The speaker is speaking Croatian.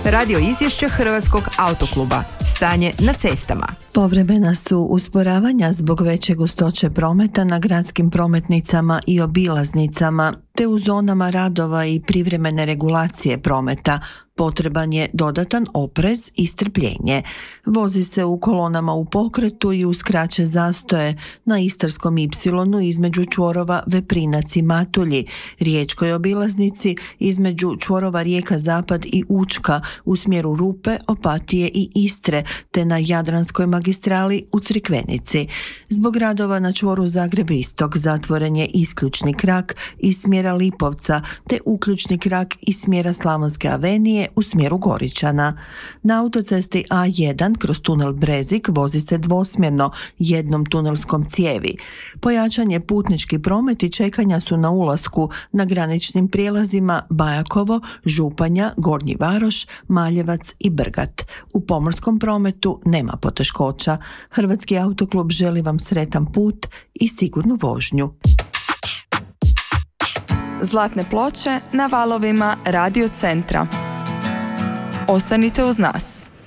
Radio izvješće Hrvatskog autokluba. Stanje na cestama. Povremena su usporavanja zbog veće gustoće prometa na gradskim prometnicama i obilaznicama, te u zonama radova i privremene regulacije prometa. Potreban je dodatan oprez i strpljenje. Vozi se u kolonama u pokretu i uz kraće zastoje na Istarskom ipsilonu između čvorova Veprinac i Matulji, riječkoj obilaznici između čvorova Rijeka Zapad i Učka u smjeru Rupe, Opatije i Istre, te na Jadranskoj magistrali u Crikvenici. Zbog radova na čvoru Zagreb Istok zatvoren je isključni krak iz smjera Lipovca, te uključni krak iz smjera Slavonske avenije u smjeru Goričana. Na autocesti A1 kroz tunel Brezik vozi se dvosmjerno jednom tunelskom cijevi. Pojačan je putnički promet i čekanja su na ulasku na graničnim prijelazima Bajakovo, Županja, Gornji Varoš, Maljevac i Brgat. U pomorskom prometu nema poteškoća. Hrvatski autoklub želi vam sretan put i sigurnu vožnju. Zlatne ploče na valovima Radio Centra. Ostanite uz nas.